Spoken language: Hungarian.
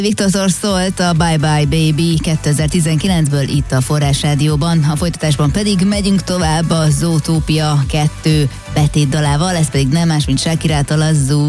Viktor szólt a Bye Bye Baby 2019-ből itt a Forrás Rádióban, a folytatásban pedig megyünk tovább a Zootopia 2 betét dalával, ez pedig nem más, mint Shakirától a Zoo.